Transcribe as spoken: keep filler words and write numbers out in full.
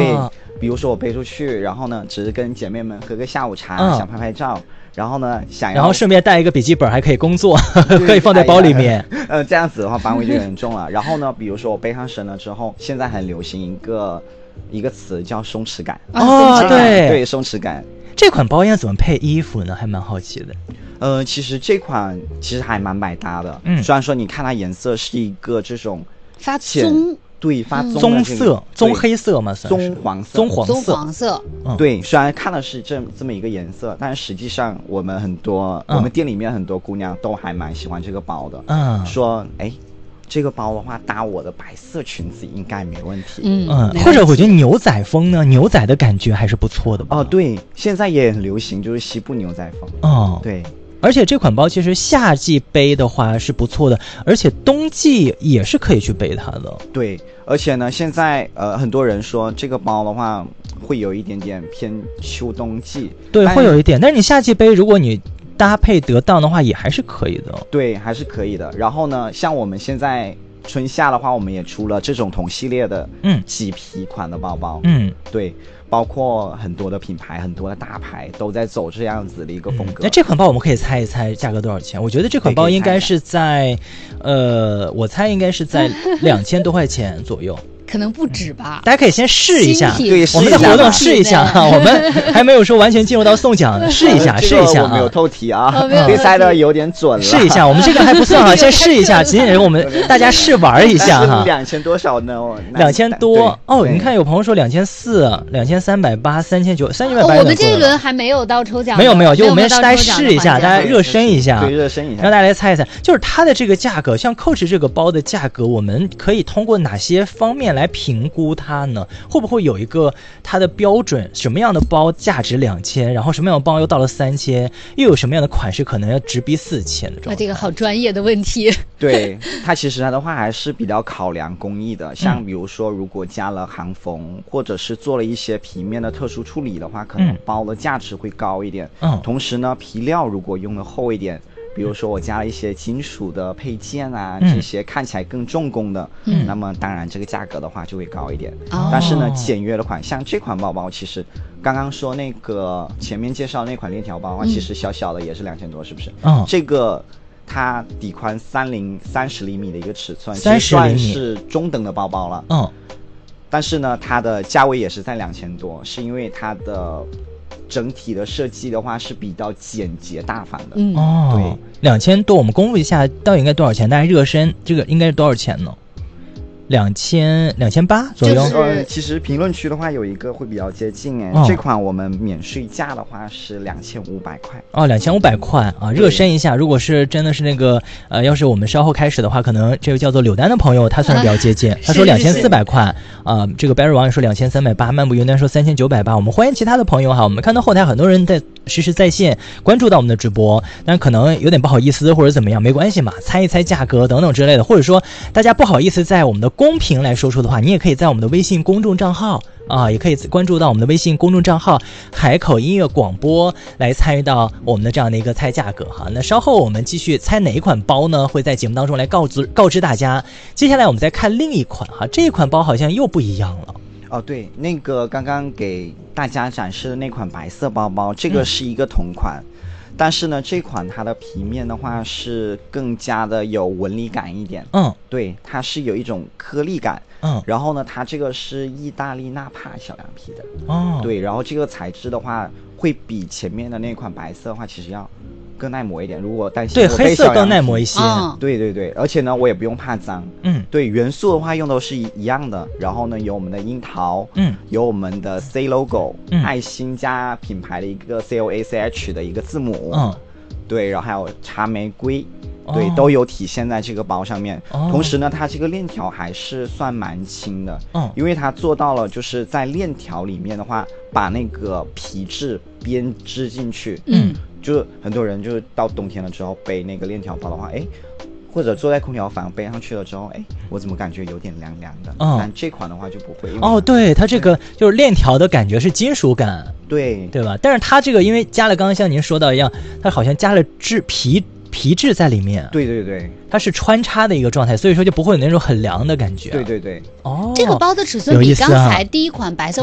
对，比如说我背出去，然后呢，只是跟姐妹们喝个下午茶，嗯、想拍拍照，然后呢，想要， 然后顺便带一个笔记本，还可以工作，可以放在包里面。 呃，这样子的话，单位就有点重了。然后呢，比如说我背上身了之后，现在很流行一个一个词叫松弛感。 哦，对对，松弛感。 这款包应该怎么配衣服呢？还蛮好奇的。 呃，其实这款其实还蛮百搭的。嗯，虽然说你看它颜色是一个这种发棕。 对，发棕、 棕色、棕黑色嘛， 棕黄色、 棕黄色、 棕黄色。 嗯、对，虽然看的是这这么一个颜色，但实际上我们很多、嗯、我们店里面很多姑娘都还蛮喜欢这个包的。嗯，说哎，这个包的话搭我的白色裙子应该没问题。 嗯嗯，或者我觉得牛仔风呢，牛仔的感觉还是不错的吧。 哦，对，现在也很流行，就是西部牛仔风。 哦， 对。 而且这款包其实夏季背的话是不错的，而且冬季也是可以去背它的。 对，而且呢，现在呃很多人说这个包的话会有一点点偏秋冬季。 对，会有一点，但是你夏季背，如果你搭配得当的话，也还是可以的。 对，还是可以的。然后呢，像我们现在春夏的话，我们也出了这种同系列的嗯麂皮款的包包。嗯，对。包括很多的品牌，很多的大牌都在走这样子的一个风格。嗯、 那这款包我们可以猜一猜价格多少钱？我觉得这款包应该是在，呃，我猜应该是在两千多块钱左右。 可能不止吧， 大家可以先试一下， 对， 我们的活动试一下哈，我们还没有说完全进入到送奖，试一下，试一下啊。 我没有透题啊，被猜的有点准了。 试一下，我们这个还不算哈，先试一下，仅仅是我们大家试玩一下哈。 两千多少呢？ 两千多哦，你看有朋友说两千四、两千三百八、三千九、三千九百八。 我们这一轮还没有到抽奖， 没有没有，就我们大家试一下，大家热身一下， 对，热身一下， 让大家来猜一猜，就是它的这个价格，像 Coach 这个包的价格，我们可以通过哪些方面来评估它呢？会不会有一个它的标准？什么样的包价值两千，然后什么样的包又到了三千，又有什么样的款式可能要直逼四千的状态？ 那这个好专业的问题。 对，它其实它的话还是比较考量工艺的，像比如说如果加了行缝，或者是做了一些皮面的特殊处理的话，可能包的价值会高一点。嗯，同时呢，皮料如果用的厚一点。比如说我加了一些金属的配件啊，嗯、这些看起来更重工的，嗯，那么当然这个价格的话就会高一点。哦、但是呢，简约的款，像这款包包，其实刚刚说那个前面介绍那款链条包的话，嗯、其实小小的也是两千多，是不是？嗯，这个它底宽三零三十厘米的一个尺寸， 三十厘米算是中等的包包了。嗯，但是呢，它的价位也是在两千多，是因为它的。整体的设计的话是比较简洁大方的。 嗯，哦，对，两千多，我们公布一下到底应该多少钱？大家热身，这个应该是多少钱呢？两千两千八左右。 呃，其实评论区的话有一个会比较接近哎，哦、这款我们免税价的话是两千五百块。 哦，两千五百块啊，热身一下。如果是真的是那个呃，要是我们稍后开始的话，可能这个叫做柳丹的朋友他算是比较接近，他说两千四百块啊、呃。这个 Barry 王也说两千三百八，漫步云端说三千九百八。我们欢迎其他的朋友哈，我们看到后台很多人在实时在线关注到我们的直播，但可能有点不好意思或者怎么样，没关系嘛，猜一猜价格等等之类的，或者说大家不好意思在我们的公屏来说出的话，你也可以在我们的微信公众账号啊，也可以关注到我们的微信公众账号海口音乐广播来参与到我们的这样的一个猜价格哈。那稍后我们继续猜哪一款包呢？会在节目当中来告知告知大家。接下来我们再看另一款哈，这一款包好像又不一样了。 哦，对，那个刚刚给大家展示的那款白色包包，这个是一个同款。嗯，但是呢，这款它的皮面的话是更加的有纹理感一点。嗯，对，它是有一种颗粒感。嗯，然后呢，它这个是意大利纳帕小羊皮的。哦，对，然后这个材质的话，会比前面的那款白色的话，其实要更耐磨一点。如果担心对黑色更耐磨一些。 嗯， 对对对，而且呢，我也不用怕脏。嗯，对，元素的话用都是一样的。然后呢，有我们的樱桃，嗯，有我们的 C logo，嗯，爱心加品牌的一个 C O A C H 的一个字母。嗯，对，然后还有茶玫瑰。对，都有体现在这个包上面。哦、同时呢，它这个链条还是算蛮轻的。嗯，因为它做到了，就是在链条里面的话，把那个皮质编织进去。嗯，就很多人就是到冬天了之后背那个链条包的话，哎，或者坐在空调房背上去了之后，哎，我怎么感觉有点凉凉的？嗯，但这款的话就不会。 哦，对，它这个就是链条的感觉是金属感。 对， 对吧？但是它这个因为加了刚刚像您说到一样，它好像加了质皮。皮质在里面， 对对对， 它是穿插的一个状态，所以说就不会有那种很凉的感觉。 对对对， 哦，这个包的尺寸比刚才第一款白色